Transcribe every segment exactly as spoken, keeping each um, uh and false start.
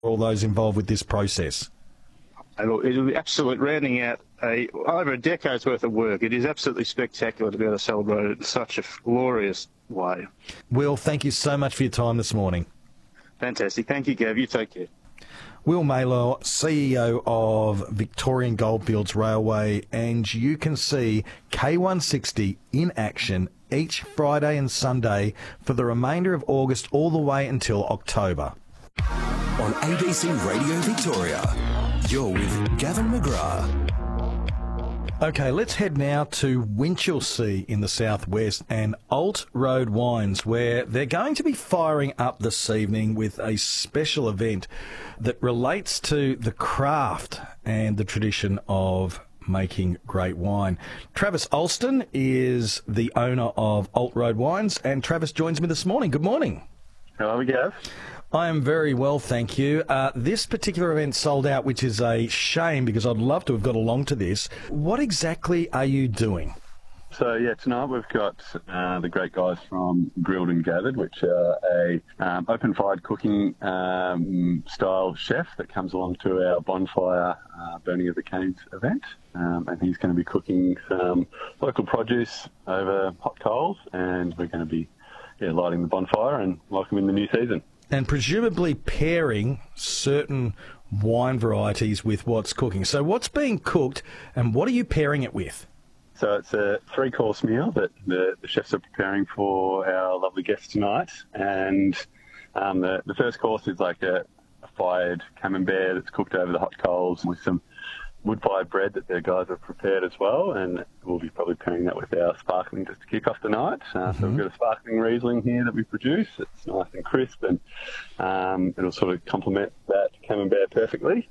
all those involved with this process? It'll, it'll be absolute rounding out a, over a decade's worth of work. It is absolutely spectacular to be able to celebrate it in such a glorious way. Will, thank you so much for your time this morning. Fantastic. Thank you, Gav. You take care. Will Maylor, C E O of Victorian Goldfields Railway, and you can see K one sixty in action each Friday and Sunday for the remainder of August all the way until October. On A B C Radio Victoria, you're with Gavin McGrath. Okay, let's head now to Winchelsea in the southwest and Alt Road Wines, where they're going to be firing up this evening with a special event that relates to the craft and the tradition of making great wine. Travis Alston is the owner of Alt Road Wines, and Travis joins me this morning. Good morning. How are we, Gav? I am very well, thank you. Uh, this particular event sold out, which is a shame because I'd love to have got along to this. What exactly are you doing? So, yeah, tonight we've got uh, the great guys from Grilled and Gathered, which are a um, open-fired cooking um, style chef that comes along to our bonfire uh, Burning of the Canes event. Um, and he's going to be cooking some local produce over hot coals, and we're going to be yeah, lighting the bonfire and welcoming the new season. And presumably pairing certain wine varieties with what's cooking. So what's being cooked and what are you pairing it with? So it's a three-course meal that the, the chefs are preparing for our lovely guests tonight. And um, the, the first course is like a, a fired camembert that's cooked over the hot coals with some wood-fired bread that their guys have prepared as well. And we'll be probably pairing that with our sparkling just to kick off the night. Uh, mm-hmm. So we've got a sparkling Riesling here that we produce. It's nice and crisp, and um, it'll sort of complement that camembert perfectly.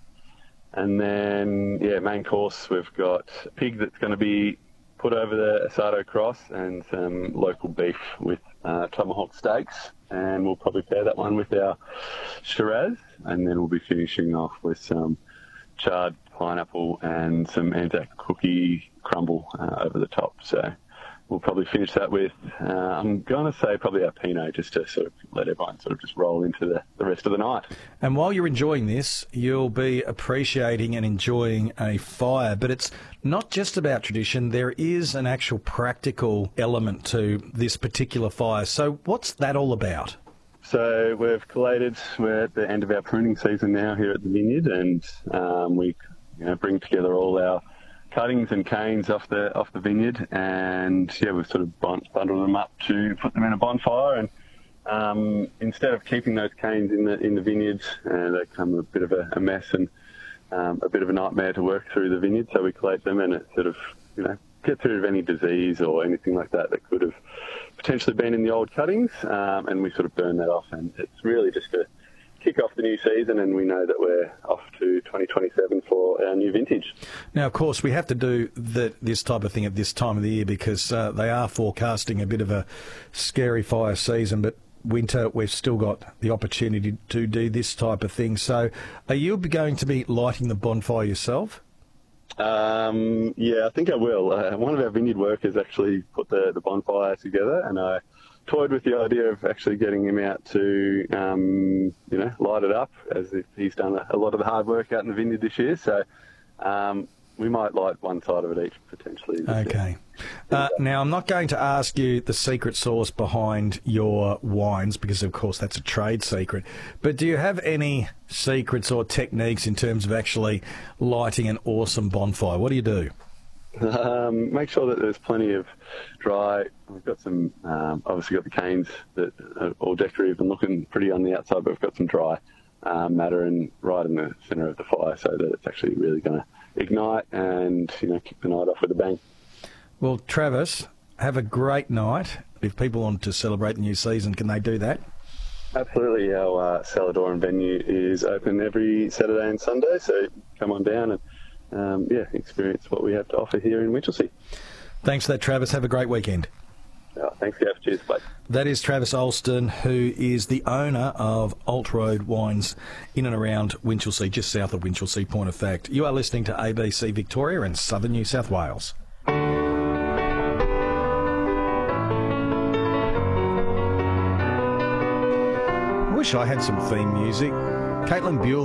And then, yeah, main course, we've got a pig that's going to be put over the Asado cross and some local beef with uh, tomahawk steaks. And we'll probably pair that one with our Shiraz. And then we'll be finishing off with some charred pineapple and some Anzac cookie crumble uh, over the top. So we'll probably finish that with, uh, I'm going to say probably our Pinot, just to sort of let everyone sort of just roll into the, the rest of the night. And while you're enjoying this, you'll be appreciating and enjoying a fire. But it's not just about tradition. There is an actual practical element to this particular fire. So what's that all about? So we've collated, we're at the end of our pruning season now here at the vineyard, and um, we you know, bring together all our cuttings and canes off the off the vineyard, and yeah, we've sort of bundled them up to put them in a bonfire. And um, instead of keeping those canes in the in the vineyard, uh, they become a bit of a, a mess and um, a bit of a nightmare to work through the vineyard. So we collate them, and it sort of you know gets rid of any disease or anything like that that could have potentially been in the old cuttings, um, and we sort of burn that off. And it's really just to kick off the new season, and we know that we're off to twenty twenty-seven for our new vintage. Now, of course, we have to do the, this type of thing at this time of the year because uh, they are forecasting a bit of a scary fire season, but winter, we've still got the opportunity to do this type of thing. So are you going to be lighting the bonfire yourself? Um, yeah, I think I will. Uh, one of our vineyard workers actually put the, the bonfire together, and I toyed with the idea of actually getting him out to, um, you know, light it up, as if he's done a, a lot of the hard work out in the vineyard this year. So um, we might light one side of it each, potentially. Okay. Uh, now, I'm not going to ask you the secret sauce behind your wines because, of course, that's a trade secret. But do you have any secrets or techniques in terms of actually lighting an awesome bonfire? What do you do? Um, make sure that there's plenty of dry. We've got some, um, obviously got the canes that are all decorative and looking pretty on the outside, but we've got some dry um, matter and right in the centre of the fire so that it's actually really going to ignite and, you know, kick the night off with a bang. Well, Travis, have a great night. If people want to celebrate the new season, can they do that? Absolutely. Our uh, Saladoran venue is open every Saturday and Sunday, so come on down and Um, yeah, experience what we have to offer here in Winchelsea. Thanks for that, Travis. Have a great weekend. Oh, thanks, Gav. Cheers, bye. That is Travis Alston, who is the owner of Alt Road Wines in and around Winchelsea, just south of Winchelsea, point of fact. You are listening to A B C Victoria and Southern New South Wales. Wish I had some theme music. Caitlin Buell